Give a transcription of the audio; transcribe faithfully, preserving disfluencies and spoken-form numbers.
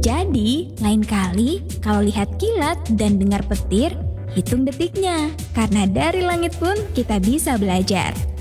Jadi, lain kali kalau lihat kilat dan dengar petir, hitung detiknya. Karena dari langit pun kita bisa belajar.